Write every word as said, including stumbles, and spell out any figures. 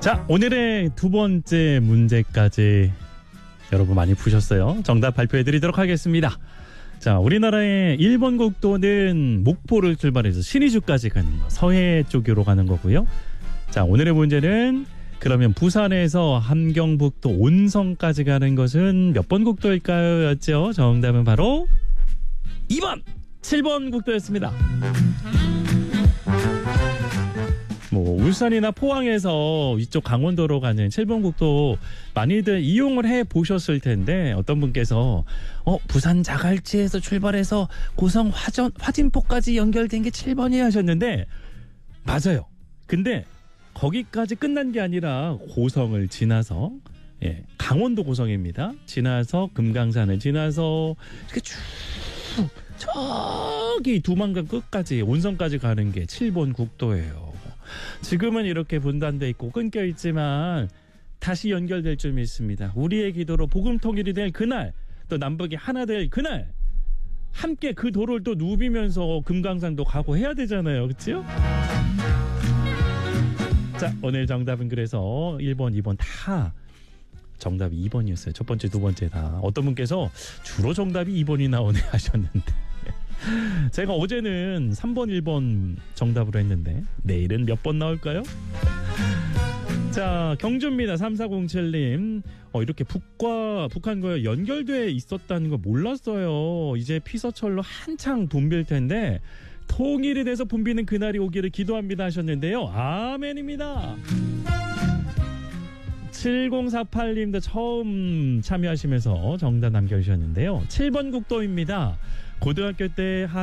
자, 오늘의 두 번째 문제까지 여러분 많이 푸셨어요. 정답 발표해드리도록 하겠습니다. 자, 우리나라의 일 번 국도는 목포를 출발해서 신의주까지 가는 거, 서해 쪽으로 가는 거고요. 자, 오늘의 문제는 그러면 부산에서 함경북도 온성까지 가는 것은 몇 번 국도일까요? 였죠. 정답은 바로 이 번 칠 번 국도였습니다. 뭐 울산이나 포항에서 이쪽 강원도로 가는 칠 번 국도 많이들 이용을 해 보셨을 텐데, 어떤 분께서 어 부산 자갈치에서 출발해서 고성 화전 화진포까지 연결된 게 칠 번이 하셨는데, 맞아요. 근데 거기까지 끝난 게 아니라 고성을 지나서, 예, 강원도 고성입니다. 지나서 금강산을 지나서 이렇게 쭉 저기 두만강 끝까지 온성까지 가는 게 칠 번 국도예요. 지금은 이렇게 분단돼 있고 끊겨 있지만 다시 연결될 줄 믿습니다. 우리의 기도로 복음 통일이 될 그날, 또 남북이 하나 될 그날, 함께 그 도를 또 누비면서 금강산도 가고 해야 되잖아요. 그렇죠? 자, 오늘 정답은 그래서 일 번, 이 번 다 정답이 이 번이었어요. 첫 번째, 두 번째 다. 어떤 분께서 주로 정답이 이 번이 나오네 하셨는데, 제가 어제는 삼 번, 일 번 정답으로 했는데 내일은 몇 번 나올까요? 자, 경주입니다. 삼사공칠 님. 어, 이렇게 북과 북한과 연결돼 있었다는 거 몰랐어요. 이제 피서철로 한창 붐빌 텐데 통일이 돼서 붐비는 그날이 오기를 기도합니다 하셨는데요. 아멘입니다. 칠공사팔 님도 처음 참여하시면서 정답 남겨주셨는데요. 칠 번 국도입니다. 고등학교 때 한